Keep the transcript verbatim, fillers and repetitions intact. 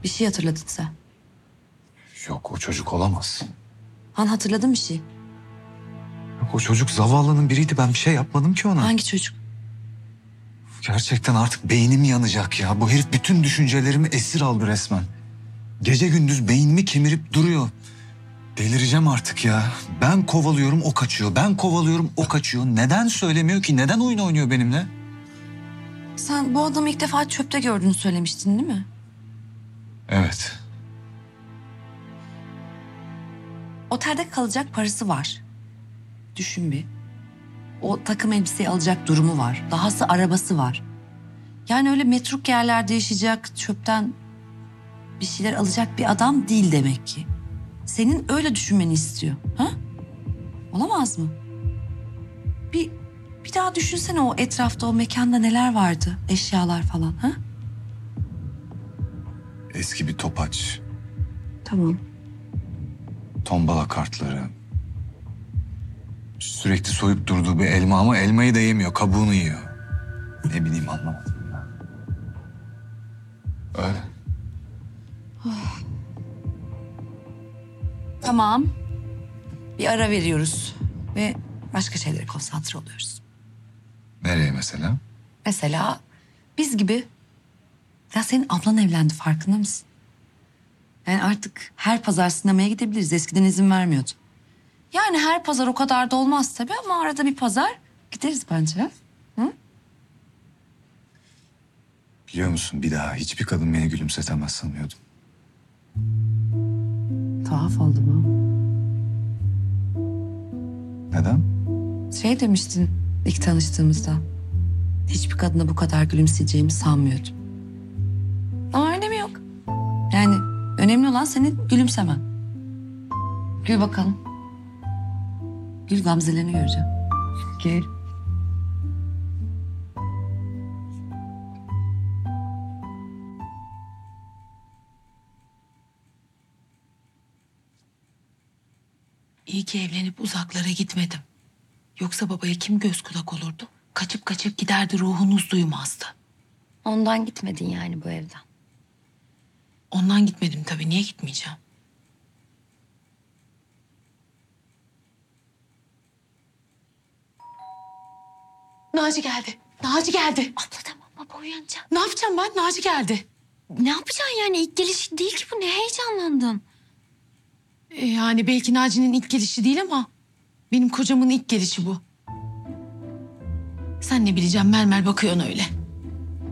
Bir şey hatırladın sen. Yok, o çocuk olamaz. Han hatırladın bir şey. Yok, o çocuk zavallının biriydi. Ben bir şey yapmadım ki ona. Hangi çocuk? Gerçekten artık beynim yanacak ya. Bu herif bütün düşüncelerimi esir aldı resmen. Gece gündüz beynimi kemirip duruyor. Delireceğim artık ya. Ben kovalıyorum, o kaçıyor. Ben kovalıyorum, o kaçıyor. Neden söylemiyor ki? Neden oyun oynuyor benimle? Sen bu adamı ilk defa çöpte gördüğünü söylemiştin değil mi? Evet. Otelde kalacak parası var. Düşün bir. O takım elbiseyi alacak durumu var. Dahası arabası var. Yani öyle metruk yerlerde yaşayacak, çöpten bir şeyler alacak bir adam değil demek ki. Senin öyle düşünmeni istiyor. Ha? Olamaz mı? Bir, bir daha düşünsene o etrafta, o mekanda neler vardı? Eşyalar falan. Ha? Eski bir topaç, Tamam. tombala kartları. Sürekli soyup durduğu bir elma ama elmayı da yemiyor, kabuğunu yiyor. Ne bileyim, anlamadım ya. Öyle. Tamam. Bir ara veriyoruz ve başka şeylere konsantre oluyoruz. Nereye mesela? Mesela biz gibi. Ya senin ablan evlendi, farkında mısın? Yani artık her pazar sinemaya gidebiliriz. Eskiden izin vermiyordu. Yani her pazar o kadar da olmaz tabii ama arada bir pazar gideriz bence. ha? Hı? Biliyor musun, bir daha hiçbir kadın beni gülümsetemez sanıyordum. Tuhaf oldu bu. Neden? Şey demiştin ilk tanıştığımızda. Hiçbir kadına bu kadar gülümseyeceğimi sanmıyordum. Ama önemi yok. Yani önemli olan senin gülümsemen. Gül bakalım. Gül, gamzelerini göreceğim. Gül. İyi ki evlenip uzaklara gitmedim. Yoksa babaya kim göz kulak olurdu? Kaçıp kaçıp giderdi, ruhunuz duymazdı. Ondan gitmedin yani bu evden. Ondan gitmedim tabii, niye gitmeyeceğim? Naci geldi, Naci geldi. Abla tamam, baba uyanacak. Ne yapacağım ben? Naci geldi. Ne yapacaksın yani? İlk gelişi değil ki bu. Ne heyecanlandın? Ee, yani belki Naci'nin ilk gelişi değil ama benim kocamın ilk gelişi bu. Sen ne bileceksin, mermer bakıyorsun öyle.